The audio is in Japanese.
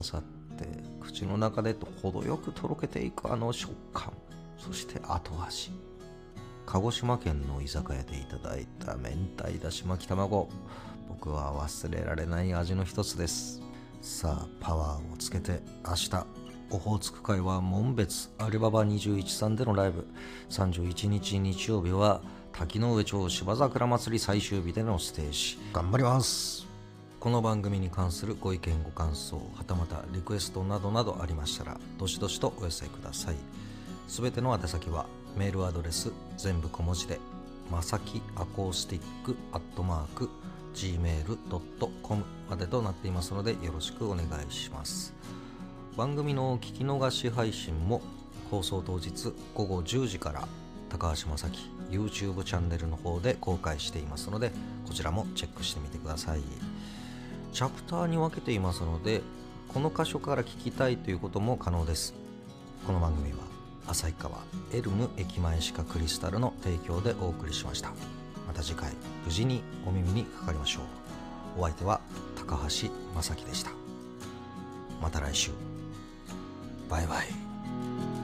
さって口の中で程よくとろけていくあの食感、そして後味。鹿児島県の居酒屋でいただいた明太だし巻き卵、僕は忘れられない味の一つです。さあパワーをつけて、明日オホーツク海は紋別アリババ21さんでのライブ、31日日曜日は滝の上町芝桜祭り最終日でのステージ、頑張ります。この番組に関するご意見ご感想、はたまたリクエストなどなどありましたらどしどしとお寄せください。すべての宛先はメールアドレス全部小文字でまさきアコースティック@gmail.com までとなっていますので、よろしくお願いします。番組の聞き逃し配信も放送当日午後10時から高橋正樹 YouTube チャンネルの方で公開していますので、こちらもチェックしてみてください。チャプターに分けていますので、この箇所から聞きたいということも可能です。この番組は旭川エルム駅前歯科クリスタルの提供でお送りしました。また次回無事にお耳にかかりましょう。お相手は高橋正樹でした。また来週。バイバイ。